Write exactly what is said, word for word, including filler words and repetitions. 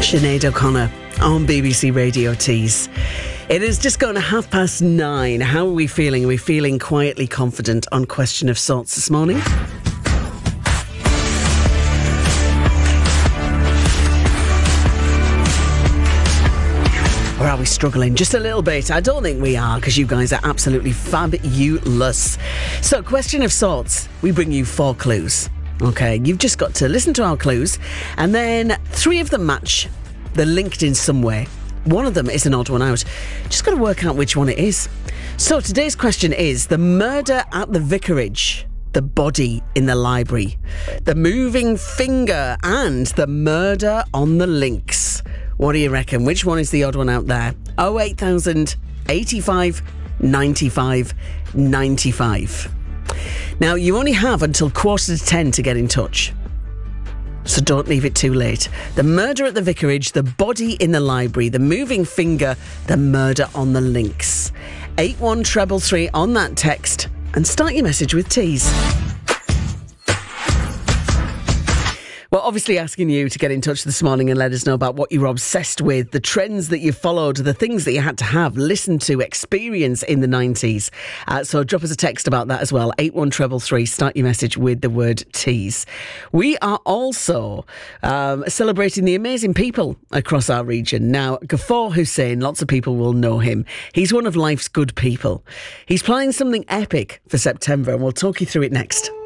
Sinead O'Connor on B B C Radio Tees. It is just gone to half past nine. How are we feeling? Are we feeling quietly confident on Question of Sorts this morning? Or are we struggling just a little bit? I don't think we are, because you guys are absolutely fabulous. So, Question of Sorts, we bring you four clues. Okay, you've just got to listen to our clues, and then three of them match. They're linked in some way. One of them is an odd one out. Just got to work out which one it is. So today's question is the murder at the vicarage, the body in the library, the moving finger, and the murder on the links. What do you reckon? Which one is the odd one out there? oh eight thousand, eighty-five, ninety-five, ninety-five. Now, you only have until quarter to ten to get in touch, so don't leave it too late. The murder at the vicarage, the body in the library, the moving finger, the murder on the links. eight one three three on that text, and start your message with Tees. Well, obviously asking you to get in touch this morning and let us know about what you're obsessed with, the trends that you followed, the things that you had to have, listen to, experience in the nineties. Uh, so drop us a text about that as well. eight one three three. Start your message with the word Tees. We are also um, celebrating the amazing people across our region. Now, Ghaffar Hussain, lots of people will know him. He's one of life's good people. He's planning something epic for September, and we'll talk you through it next.